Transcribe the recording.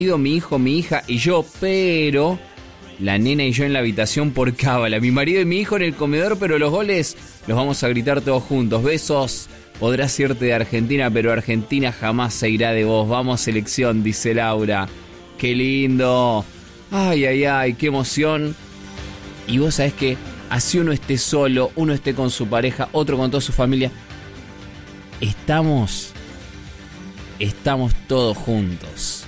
mi hijo, mi hija y yo, pero la nena y yo en la habitación por cábala. Mi marido y mi hijo en el comedor, pero los goles los vamos a gritar todos juntos. Besos. Podrás irte de Argentina, pero Argentina jamás se irá de vos. Vamos, selección, dice Laura. ¡Qué lindo! ¡Ay, ay, ay! ¡Qué emoción! Y vos sabés que así uno esté solo, uno esté con su pareja, otro con toda su familia, estamos todos juntos.